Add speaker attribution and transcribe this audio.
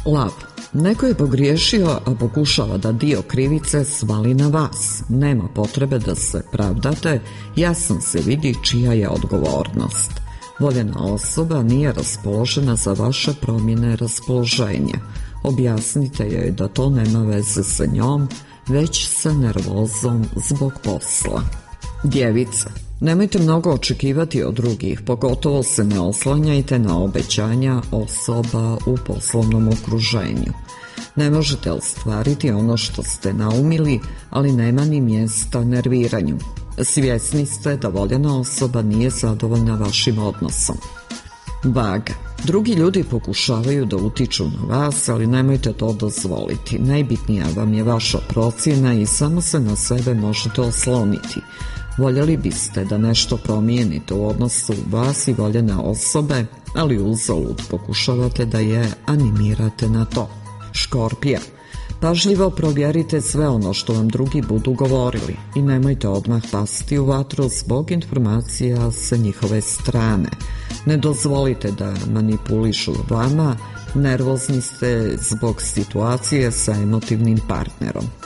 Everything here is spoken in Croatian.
Speaker 1: Lav. Neko je pogriješio, a pokušava da dio krivice svali na vas. Nema potrebe da se pravdate, jasno se vidi čija je odgovornost. Voljena osoba nije raspoložena za vaše promjene raspoloženja. Objasnite joj da to nema veze sa njom, već sa nervozom zbog posla. Djevica. Nemojte mnogo očekivati od drugih, pogotovo se ne oslanjajte na obećanja osoba u poslovnom okruženju. Ne možete ostvariti ono što ste naumili, ali nema ni mjesta nerviranju. Svjesni ste da voljena osoba nije zadovoljna vašim odnosom. Vaga. Drugi ljudi pokušavaju da utiču na vas, ali nemojte to dozvoliti. Najbitnija vam je vaša procjena i samo se na sebe možete osloniti. Voljeli biste da nešto promijenite u odnosu vas i voljene osobe, ali uzalud pokušavate da je animirate na to. Škorpija. Pažljivo provjerite sve ono što vam drugi budu govorili i nemojte odmah pasti u vatru zbog informacija sa njihove strane. Ne dozvolite da manipulišu vama, nervozni ste zbog situacije sa emotivnim partnerom.